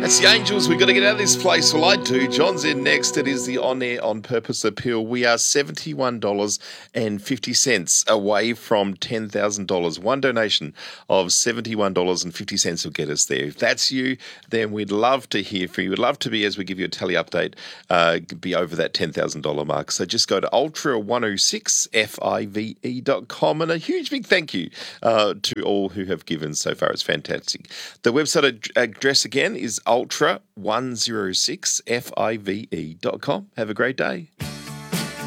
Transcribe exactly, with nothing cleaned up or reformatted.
That's the Angels. We've got to get out of this place. Well, I do. John's in next. It is the On Air On Purpose appeal. We are seventy-one dollars and fifty cents away from ten thousand dollars. One donation of seventy-one dollars and fifty cents will get us there. If that's you, then we'd love to hear from you. We'd love to be, as we give you a tally update, uh, be over that ten thousand dollars mark. So just go to ultra one oh six five dot com, and a huge big thank you uh, to all who have given so far. It's fantastic. The website ad- address again is ultra one oh six five dot com. Have a great day.